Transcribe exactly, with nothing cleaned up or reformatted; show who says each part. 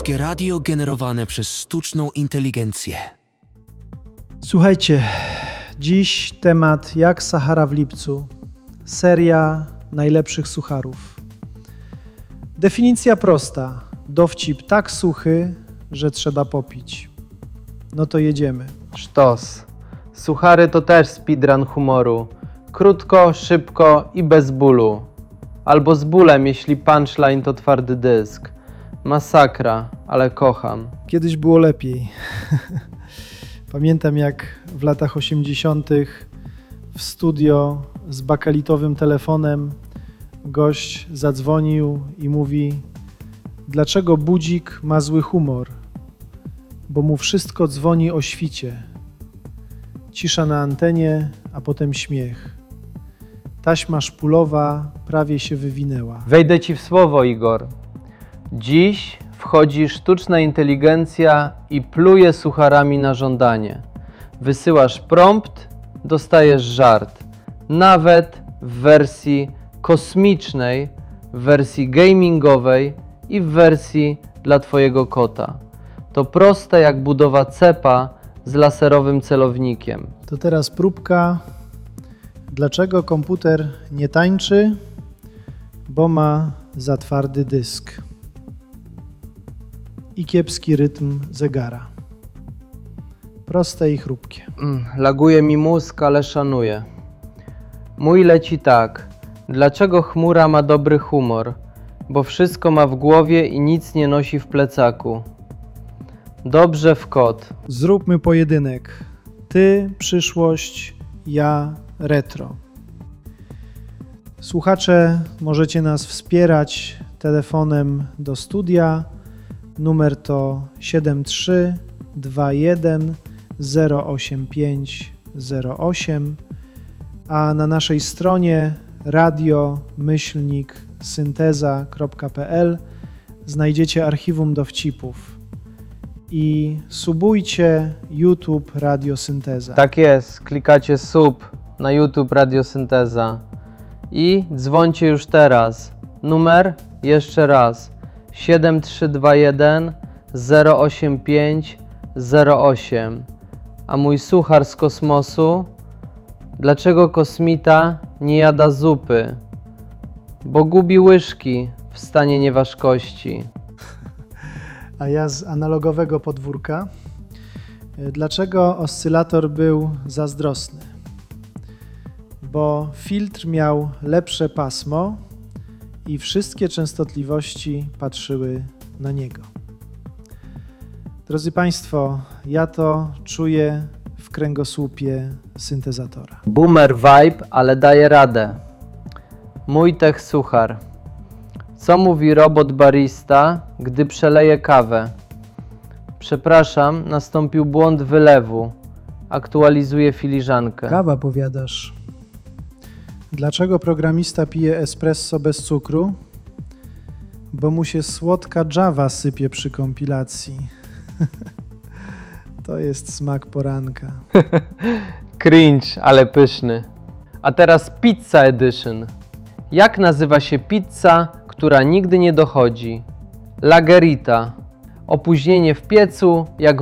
Speaker 1: Polskie radio generowane przez sztuczną inteligencję.
Speaker 2: Słuchajcie, dziś temat jak Sahara w lipcu. Seria najlepszych sucharów. Definicja prosta. Dowcip tak suchy, że trzeba popić. No to jedziemy.
Speaker 3: Sztos. Suchary to też speedrun humoru. Krótko, szybko i bez bólu. Albo z bólem, jeśli punchline to twardy dysk. Masakra, ale kocham.
Speaker 2: Kiedyś było lepiej. Pamiętam, jak w latach osiemdziesiątych w studio z bakalitowym telefonem gość zadzwonił i mówi: dlaczego budzik ma zły humor? Bo mu wszystko dzwoni o świcie. Cisza na antenie, a potem śmiech. Taśma szpulowa prawie się wywinęła.
Speaker 3: Wejdę ci w słowo, Igor. Dziś wchodzi sztuczna inteligencja i pluje sucharami na żądanie. Wysyłasz prompt, dostajesz żart. Nawet w wersji kosmicznej, w wersji gamingowej i w wersji dla twojego kota. To proste jak budowa cepa z laserowym celownikiem.
Speaker 2: To teraz próbka. Dlaczego komputer nie tańczy? Bo ma za twardy dysk i kiepski rytm zegara. Proste i chrupkie.
Speaker 3: Mm, laguje mi mózg, ale szanuję. Mój leci tak. Dlaczego chmura ma dobry humor? Bo wszystko ma w głowie i nic nie nosi w plecaku. Dobrze w kot.
Speaker 2: Zróbmy pojedynek. Ty przyszłość, ja retro. Słuchacze, możecie nas wspierać telefonem do studia. Numer to siedem trzy dwa jeden zero osiem pięć zero osiem, a na naszej stronie radio myślnik synteza kropka p l znajdziecie archiwum dowcipów. I subujcie YouTube Radio Synteza.
Speaker 3: Tak jest, klikacie sub na YouTube Radio Synteza i dzwońcie już teraz. Numer jeszcze raz siedem trzy dwa jeden zero osiem pięć zero osiem. A mój suchar z kosmosu: dlaczego kosmita nie jada zupy? Bo gubi łyżki w stanie nieważkości.
Speaker 2: A ja z analogowego podwórka. Dlaczego oscylator był zazdrosny? Bo filtr miał lepsze pasmo i wszystkie częstotliwości patrzyły na niego. Drodzy Państwo, ja to czuję w kręgosłupie syntezatora.
Speaker 3: Boomer vibe, ale daje radę. Mój tech suchar. Co mówi robot barista, gdy przeleje kawę? Przepraszam, nastąpił błąd wylewu. Aktualizuję filiżankę.
Speaker 2: Kawa, powiadasz. Dlaczego programista pije espresso bez cukru? Bo mu się słodka Java sypie przy kompilacji. To jest smak poranka.
Speaker 3: Cringe, ale pyszny. A teraz Pizza Edition. Jak nazywa się pizza, która nigdy nie dochodzi? Lagerita. Opóźnienie w piecu jak